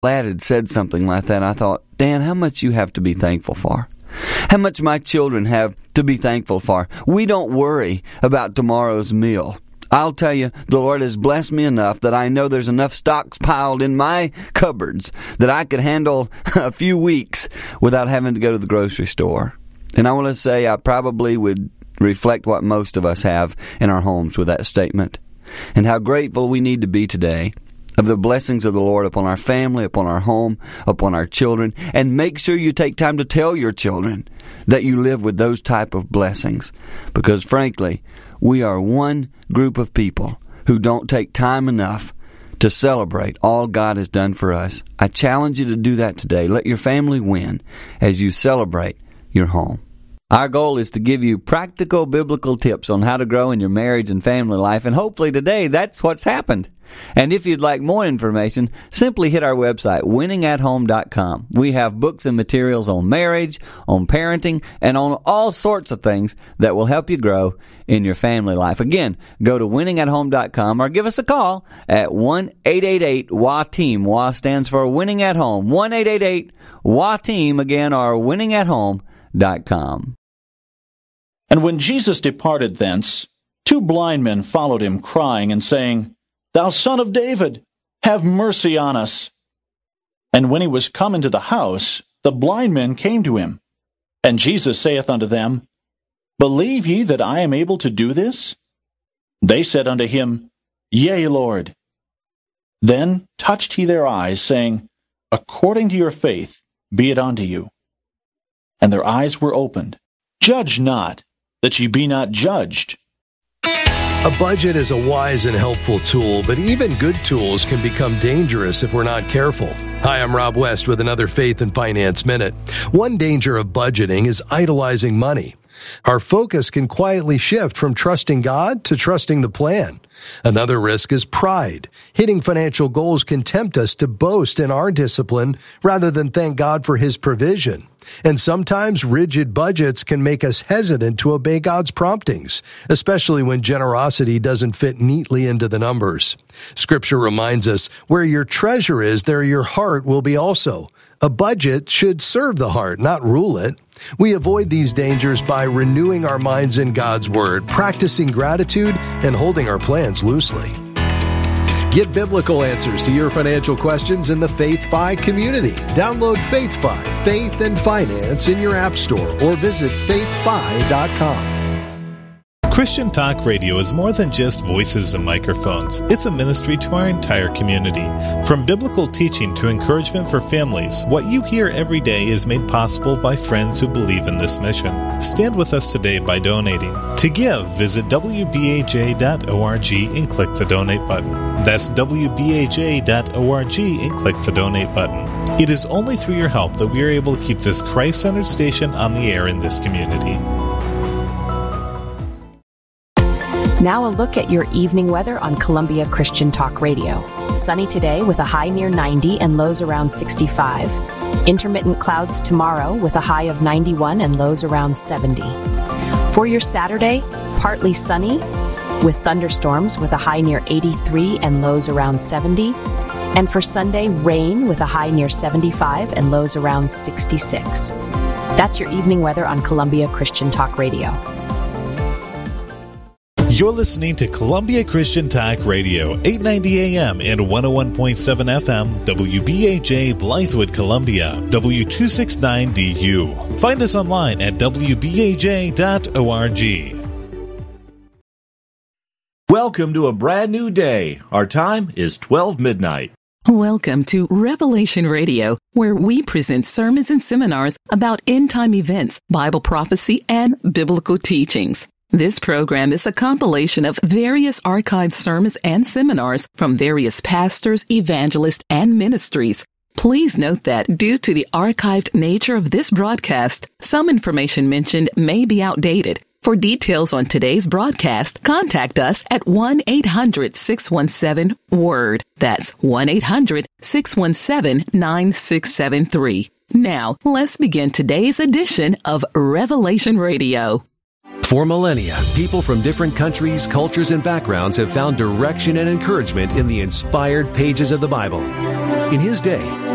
lad had said something like that, I thought, Dan, how much you have to be thankful for. How much my children have to be thankful for. We don't worry about tomorrow's meal. I'll tell you, the Lord has blessed me enough that I know there's enough stocks piled in my cupboards that I could handle a few weeks without having to go to the grocery store. And I want to say I probably would reflect what most of us have in our homes with that statement. And how grateful we need to be today of the blessings of the Lord upon our family, upon our home, upon our children. And make sure you take time to tell your children that you live with those type of blessings. Because frankly, we are one group of people who don't take time enough to celebrate all God has done for us. I challenge you to do that today. Let your family win as you celebrate your home. Our goal is to give you practical biblical tips on how to grow in your marriage and family life, and hopefully today that's what's happened. And if you'd like more information, simply hit our website, winningathome.com. We have books and materials on marriage, on parenting, and on all sorts of things that will help you grow in your family life. Again, go to winningathome.com or give us a call at 1-888-WA-TEAM. WA stands for Winning at Home. 1-888-WA-TEAM, again, or winningathome.com. And when Jesus departed thence, 2 blind men followed him, crying and saying, Thou Son of David, have mercy on us. And when he was come into the house, the blind men came to him. And Jesus saith unto them, Believe ye that I am able to do this? They said unto him, Yea, Lord. Then touched he their eyes, saying, According to your faith be it unto you. And their eyes were opened. Judge not, that ye be not judged. A budget is a wise and helpful tool, but even good tools can become dangerous if we're not careful. Hi, I'm Rob West with another Faith and Finance Minute. One danger of budgeting is idolizing money. Our focus can quietly shift from trusting God to trusting the plan. Another risk is pride. Hitting financial goals can tempt us to boast in our discipline rather than thank God for His provision. And sometimes rigid budgets can make us hesitant to obey God's promptings, especially when generosity doesn't fit neatly into the numbers. Scripture reminds us, where your treasure is, there your heart will be also. A budget should serve the heart, not rule it. We avoid these dangers by renewing our minds in God's Word, practicing gratitude, and holding our plans loosely. Get biblical answers to your financial questions in the Faith Fi community. Download Faith Fi, Faith and Finance in your app store or visit faithfi.com. Christian Talk Radio is more than just voices and microphones. It's a ministry to our entire community. From biblical teaching to encouragement for families, what you hear every day is made possible by friends who believe in this mission. Stand with us today by donating. To give, visit wbaj.org and click the donate button. That's wbaj.org and click the donate button. It is only through your help that we are able to keep this Christ-centered station on the air in this community. Now a look at your evening weather on Columbia Christian Talk Radio. Sunny today with a high near 90 and lows around 65. Intermittent clouds tomorrow with a high of 91 and lows around 70. For your Saturday, partly sunny with thunderstorms with a high near 83 and lows around 70. And for Sunday, rain with a high near 75 and lows around 66. That's your evening weather on Columbia Christian Talk Radio. You're listening to Columbia Christian Talk Radio, 890 AM and 101.7 FM, WBAJ Blythewood, Columbia, W269DU. Find us online at WBAJ.org. Welcome to a brand new day. Our time is 12 midnight. Welcome to Revelation Radio, where we present sermons and seminars about end-time events, Bible prophecy, and biblical teachings. This program is a compilation of various archived sermons and seminars from various pastors, evangelists, and ministries. Please note that due to the archived nature of this broadcast, some information mentioned may be outdated. For details on today's broadcast, contact us at 1-800-617-WORD. That's 1-800-617-9673. Now, let's begin today's edition of Revelation Radio. For millennia, people from different countries, cultures, and backgrounds have found direction and encouragement in the inspired pages of the Bible. In His day,